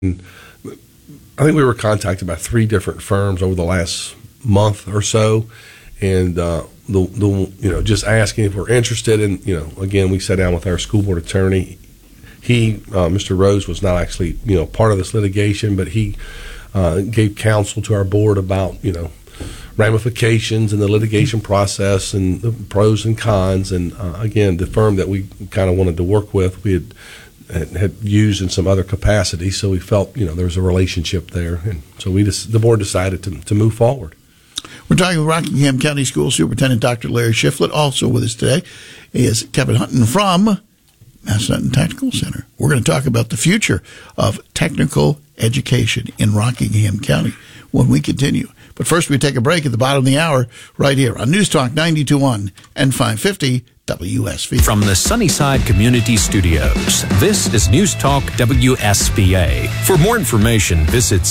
I think we were contacted by 3 different firms over the last month or so, and just asking if we're interested. And again, we sat down with our school board attorney. He, Mr. Rose, was not actually part of this litigation, but he gave counsel to our board about ramifications and the litigation process and the pros and cons. And again, the firm that we kind of wanted to work with, we had used in some other capacity, so we felt there was a relationship there, and so the board decided to move forward. We're talking with Rockingham County School Superintendent Dr. Larry Shiflett. Also with us today is Kevin Hutton from Massanutten Technical Center. We're going to talk about the future of technical education in Rockingham County when we continue. But first, we take a break at the bottom of the hour right here on News Talk 92.1 and 550 WSV. From the Sunnyside Community Studios, this is News Talk WSVA. For more information, visit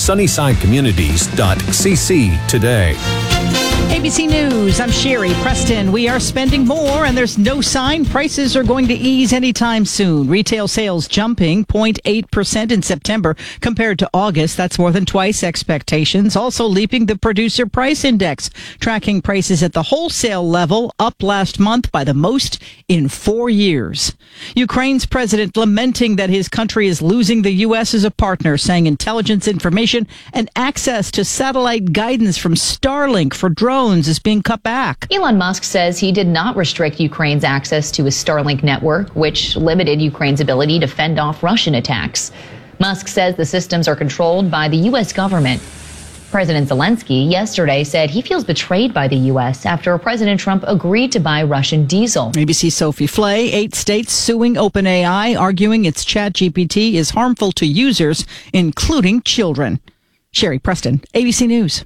sunnysidecommunities.cc today. ABC News, I'm Sherry Preston. We are spending more, and there's no sign prices are going to ease anytime soon. Retail sales jumping 0.8% in September compared to August. That's more than twice expectations. Also leaping the Producer Price Index, tracking prices at the wholesale level, up last month by the most in 4 years. Ukraine's president lamenting that his country is losing the U.S. as a partner, saying intelligence information and access to satellite guidance from Starlink for drones is being cut back. Elon Musk says he did not restrict Ukraine's access to his Starlink network, which limited Ukraine's ability to fend off Russian attacks. Musk says the systems are controlled by the U.S. government. President Zelensky yesterday said he feels betrayed by the U.S. after President Trump agreed to buy Russian diesel. ABC Sophie Flay, 8 states suing OpenAI, arguing its ChatGPT is harmful to users, including children. Sherry Preston, ABC News.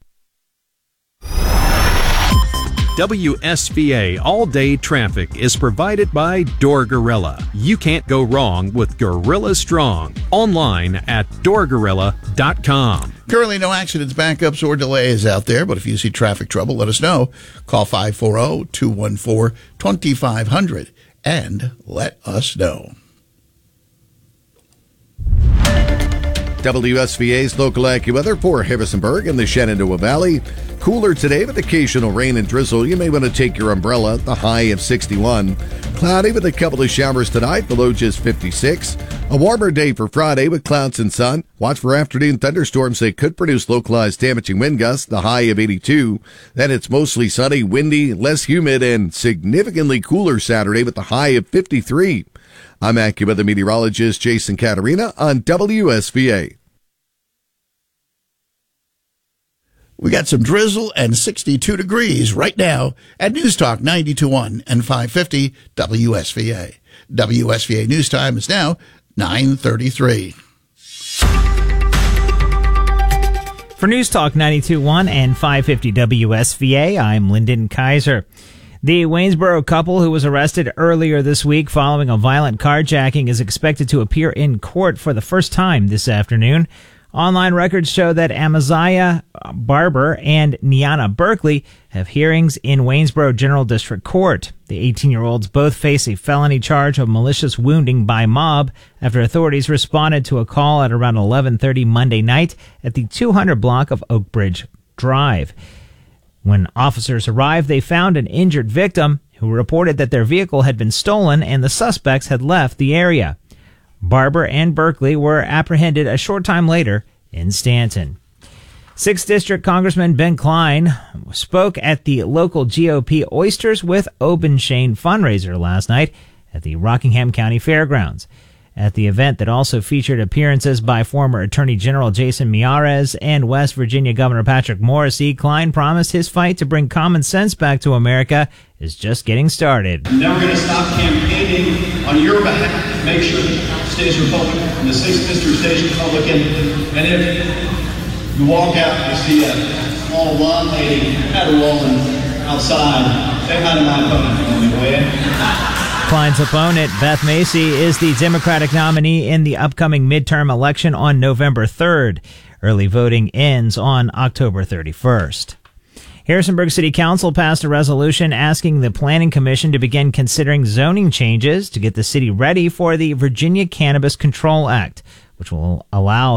WSVA all-day traffic is provided by Door Gorilla. You can't go wrong with Gorilla Strong. Online at doorgorilla.com. Currently, no accidents, backups, or delays out there, but if you see traffic trouble, let us know. Call 540-214-2500 and let us know. WSVA's local AccuWeather for Harrisonburg and the Shenandoah Valley. Cooler today with occasional rain and drizzle. You may want to take your umbrella. The high of 61. Cloudy with a couple of showers tonight, below just 56. A warmer day for Friday with clouds and sun. Watch for afternoon thunderstorms that could produce localized damaging wind gusts. The high of 82. Then it's mostly sunny, windy, less humid, and significantly cooler Saturday with the high of 53. I'm AccuWeather meteorologist Jason Caterina on WSVA. We got some drizzle and 62 degrees right now at News Talk 92.1 and 550 WSVA. WSVA News Time is now 9:33. For News Talk 92.1 and 550 WSVA, I'm Lyndon Kaiser. The Waynesboro couple who was arrested earlier this week following a violent carjacking is expected to appear in court for the first time this afternoon. Online records show that Amaziah Barber and Niana Berkeley have hearings in Waynesboro General District Court. The 18-year-olds both face a felony charge of malicious wounding by mob after authorities responded to a call at around 11:30 Monday night at the 200 block of Oak Bridge Drive. When officers arrived, they found an injured victim who reported that their vehicle had been stolen and the suspects had left the area. Barber and Berkeley were apprehended a short time later in Stanton. 6th District Congressman Ben Klein spoke at the local GOP Oysters with Obenshane fundraiser last night at the Rockingham County Fairgrounds. At the event that also featured appearances by former Attorney General Jason Miyares and West Virginia Governor Patrick Morrisey, Klein promised his fight to bring common sense back to America is just getting started. I'm never going to stop campaigning on your behalf. Make sure the House stays Republican and the 6th District stays Republican. And if you walk out and see a small blonde lady at a rolling outside, say hi to my opponent for me, will you? Klein's opponent, Beth Macy, is the Democratic nominee in the upcoming midterm election on November 3rd. Early voting ends on October 31st. Harrisonburg City Council passed a resolution asking the Planning Commission to begin considering zoning changes to get the city ready for the Virginia Cannabis Control Act, which will allow